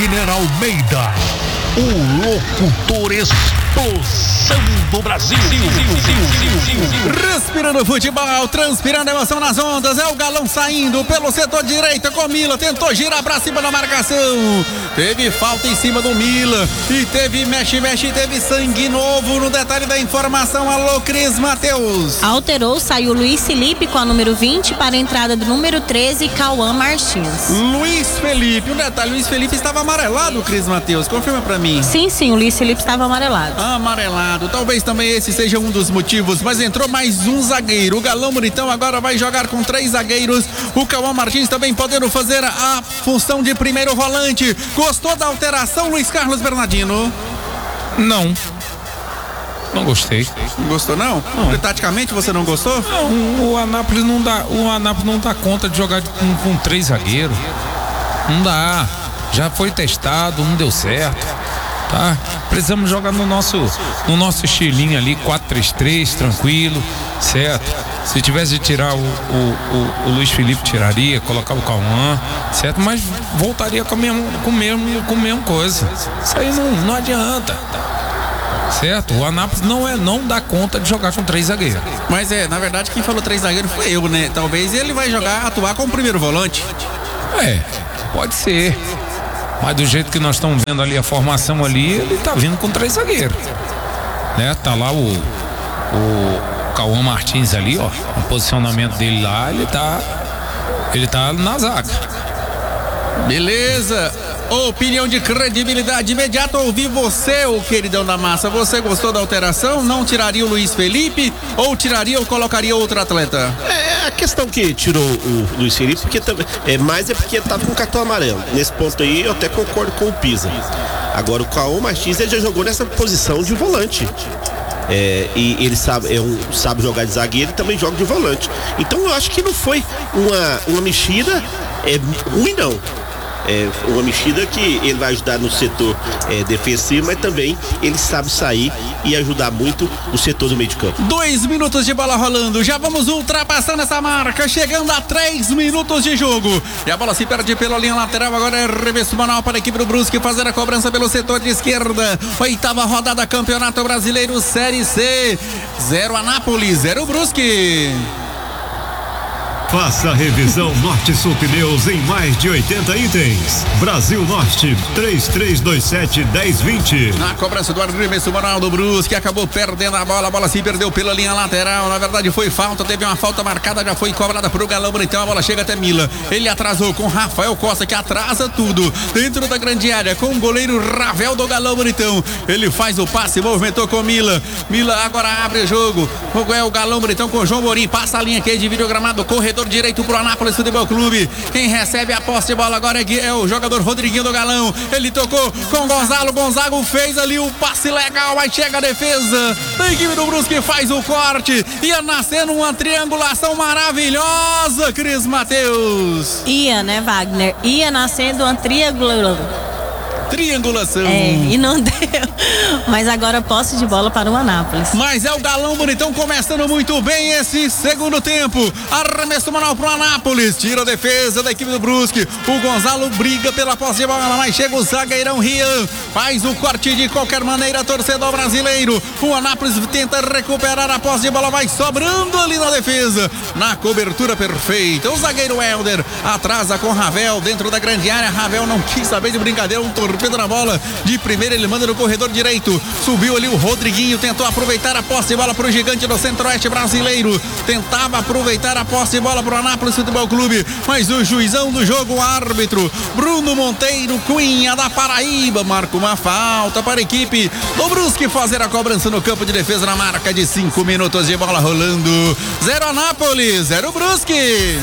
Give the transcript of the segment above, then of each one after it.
Wagner Almeida, o locutor explosão do Brasil. Respirando futebol, transpirando emoção nas ondas, é o Galão saindo pelo setor direito com Mila, tentou girar pra cima da marcação, teve falta em cima do Mila e teve mexe, teve sangue novo no detalhe da informação. Alô, Cris Mateus. Alterou, saiu Luiz Felipe com a número 20 para a entrada do número 13, Cauã Martins. Luiz Felipe, um detalhe, Luiz Felipe estava amarelado, Cris Mateus, confirma pra mim. Sim, o Luiz Felipe estava amarelado. Amarelado, talvez também esse seja um dos motivos, mas entrou mais um zagueiro. O Galão Bonitão agora vai jogar com 3 zagueiros. O Cauã Martins também podendo fazer a função de primeiro volante. Gostou da alteração, Luiz Carlos Bernardino? Não gostei. Não gostou não? Taticamente você não gostou? Não, o Anápolis não dá conta de jogar com 3 zagueiros. Não dá. Já foi testado, não deu certo. Tá? Precisamos jogar no nosso estilinho ali, 4-3-3, tranquilo, certo? Se tivesse de tirar o Luiz Felipe, tiraria, colocava o Cauã, certo? Mas voltaria com a mesma coisa. Isso aí não adianta. Certo? O Anápolis não dá conta de jogar com 3 zagueiros. Mas na verdade quem falou 3 zagueiros foi eu, né? Talvez ele vai atuar como primeiro volante. Pode ser. Mas do jeito que nós estamos vendo ali a formação ali, ele tá vindo com 3 zagueiros. Né? Tá lá o Cauã Martins ali, ó. O posicionamento dele lá, ele tá na zaga. Beleza. Opinião de credibilidade imediata, ouvir você, o queridão da massa. Você gostou da alteração? Não tiraria o Luiz Felipe ou tiraria ou colocaria outro atleta? A questão que tirou o Luiz Felipe, porque também mais é porque ele tava com cartão amarelo. Nesse ponto aí eu até concordo com o Pisa. Agora o Cauã Martins, ele já jogou nessa posição de volante. E ele sabe jogar de zagueiro e também joga de volante. Então eu acho que não foi uma mexida ruim, não. Uma mexida que ele vai ajudar no setor defensivo, mas também ele sabe sair e ajudar muito no setor do meio de campo. 2 minutos de bola rolando, já vamos ultrapassando essa marca, chegando a 3 minutos de jogo, e a bola se perde pela linha lateral. Agora é arremesso manual para a equipe do Brusque fazer a cobrança pelo setor de esquerda. 8ª rodada, Campeonato Brasileiro Série C. 0 Anápolis, 0 Brusque. Faça a revisão Norte-Sul Pneus em mais de 80 itens. Brasil Norte, 3327-1020. Na cobrança do arremesso manual do Brusque, acabou perdendo a bola se perdeu pela linha lateral. Na verdade foi falta, teve uma falta marcada, já foi cobrada pro Galão Bonitão. A bola chega até Mila, ele atrasou com Rafael Costa, que atrasa tudo dentro da grande área, com o goleiro Ravel do Galão Bonitão. Ele faz o passe, movimentou com Mila agora abre o jogo. É o Galão Bonitão com o João Morim, passa a linha aqui de vídeo gramado, corredor direito pro Anápolis Futebol Clube. Quem recebe a posse de bola agora é o jogador Rodriguinho do Galão. Ele tocou com Gonzago fez ali o passe legal, aí chega a defesa da equipe do Brusque, faz o corte, ia nascendo uma triangulação maravilhosa, Cris Mateus. Ia, né, Wagner? Ia nascendo uma triangulação. E não deu. Mas agora posse de bola para o Anápolis. Mas é o Galão Bonitão começando muito bem esse segundo tempo. Arremesso manual pro Anápolis, tira a defesa da equipe do Brusque. O Gonzalo briga pela posse de bola, mas chega o zagueirão Rian, faz o corte de qualquer maneira, torcedor brasileiro. O Anápolis tenta recuperar a posse de bola, vai sobrando ali na defesa, na cobertura perfeita. O zagueiro Helder atrasa com Ravel dentro da grande área. Ravel não quis saber de brincadeira, um torpedo na bola de primeira, ele manda no corredor direito, subiu ali o Rodriguinho, tentou aproveitar a posse de bola pro gigante do Centro-Oeste brasileiro, tentava aproveitar a posse de bola pro Anápolis Futebol Clube, mas o juizão do jogo, o árbitro Bruno Monteiro Cunha da Paraíba, marca uma falta para a equipe do Brusque fazer a cobrança no campo de defesa na marca de 5 minutos de bola rolando. 0 Anápolis, 0 Brusque.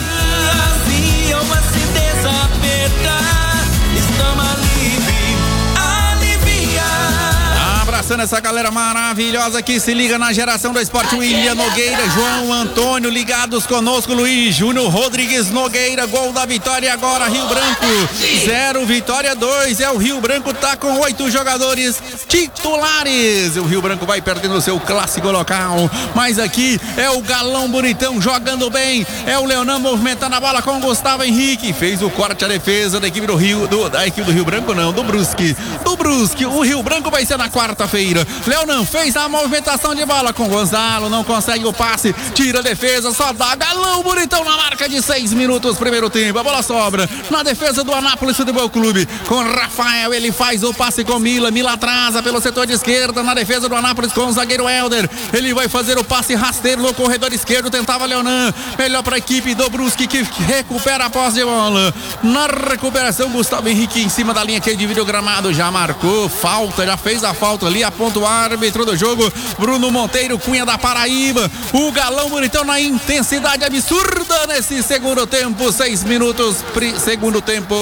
começando essa galera maravilhosa que se liga na geração do esporte. William Nogueira, João Antônio ligados conosco, Luiz Júnior Rodrigues Nogueira, gol da vitória agora, Rio Branco 0, Vitória 2, o Rio Branco tá com 8 jogadores titulares, o Rio Branco vai perdendo o seu clássico local, mas aqui é o Galão Bonitão jogando bem, é o Leonan movimentando a bola com o Gustavo Henrique, fez o corte à defesa da equipe do Rio, da equipe do Rio Branco não, do Brusque, o Rio Branco vai ser na quarta-feira, Leonan fez a movimentação de bola com o Gonzalo, não consegue o passe, tira a defesa, só dá Galão Bonitão na marca de 6 minutos, primeiro tempo, a bola sobra na defesa do Anápolis Futebol Clube, com Rafael, ele faz o passe com Mila atrasa pelo setor de esquerda, na defesa do Anápolis com o zagueiro Helder, ele vai fazer o passe rasteiro no corredor esquerdo, tentava Leonan, melhor para a equipe do Brusque que recupera a posse de bola, na recuperação Gustavo Henrique em cima da linha que divide o gramado, já marcou falta, já fez a falta ali, aponta o árbitro do jogo, Bruno Monteiro Cunha da Paraíba, o Galão Bonitão na intensidade absurda nesse segundo tempo, 6 minutos, segundo tempo,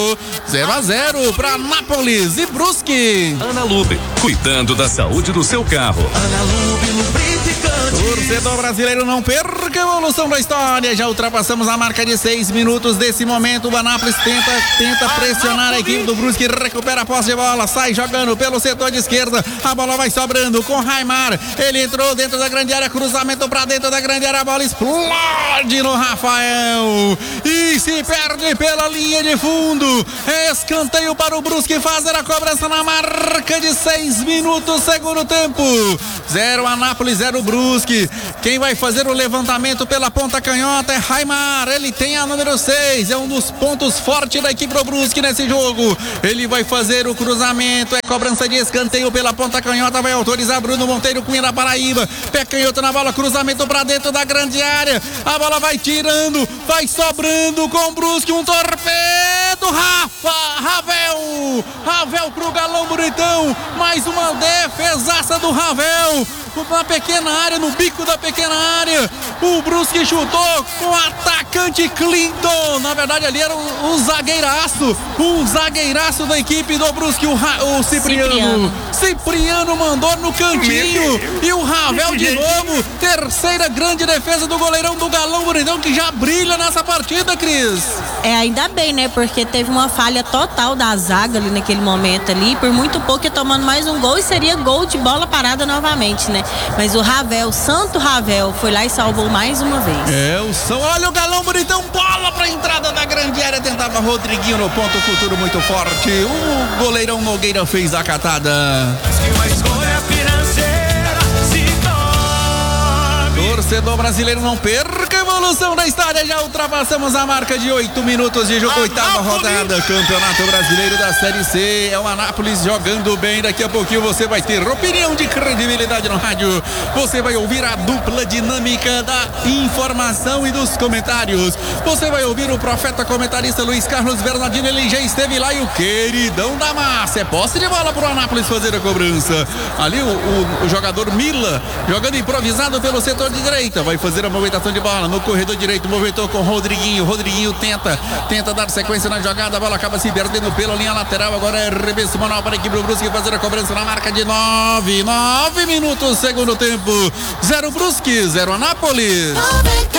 0-0 para Anápolis e Brusque. Ana Lube, cuidando da saúde do seu carro. Ana Lube lubrificante. Torcedor brasileiro, não perca a evolução da história, já ultrapassamos a marca de 6 minutos desse momento, o Anápolis tenta pressionar a equipe do Brusque, recupera a posse de bola, sai jogando pelo setor de esquerda, a bola vai sobrando com Raimar, ele entrou dentro da grande área, cruzamento pra dentro da grande área, a bola explode no Rafael e se perde pela linha de fundo, escanteio para o Brusque fazer a cobrança na marca de 6 minutos, segundo tempo, 0 Anápolis, 0 Brusque, quem vai fazer o levantamento pela ponta canhota é Raimar, ele tem a número 6, é um dos pontos fortes da equipe do Brusque nesse jogo, ele vai fazer o cruzamento, é cobrança de escanteio pela ponta canhota, vai autorizar Bruno Monteiro Cunha da Paraíba, pé canhoto na bola, cruzamento pra dentro da grande área, a bola vai tirando, vai sobrando com o Brusque, um torpedo, Ravel pro Galão Bonitão, mais uma defesaça do Ravel, na pequena área, no bico da pequena área, o Brusque chutou com o atacante Clinton, na verdade ali era o zagueiraço da equipe do Brusque, o Cipriano mandou no cantinho e o Ravel de novo, terceira grande defesa do goleirão do Galão Bonitão que já brilha nessa partida, Cris. Ainda bem, né, porque teve uma falha total da zaga ali naquele momento ali, por muito pouco ia tomando mais um gol e seria gol de bola parada novamente, né, mas o Ravel, Santo Ravel, foi lá e salvou mais uma vez. Olha o Galão Bonitão, bola pra entrada da grande área, tentava Rodriguinho no ponto, futuro muito forte, o goleirão Nogueira fez a catada. Torcedor brasileiro, não perca a evolução da história, já ultrapassamos a marca de 8 minutos de jogo, oitava rodada, Campeonato Brasileiro da Série C, é o Anápolis jogando bem, daqui a pouquinho você vai ter opinião de credibilidade no rádio, você vai ouvir a dupla dinâmica da informação e dos comentários, você vai ouvir o profeta comentarista Luiz Carlos Bernardino, ele já esteve lá, e o queridão da massa, é posse de bola pro Anápolis fazer a cobrança, ali o jogador Mila, jogando improvisado pelo setor de direita, vai fazer a movimentação de bola no corredor direito, movimentou com Rodriguinho tenta dar sequência na jogada, a bola acaba se perdendo pela linha lateral, agora é arremesso manual para a equipe do Brusque fazer a cobrança na marca de 9 minutos, segundo tempo, 0 Brusque, 0 Anápolis.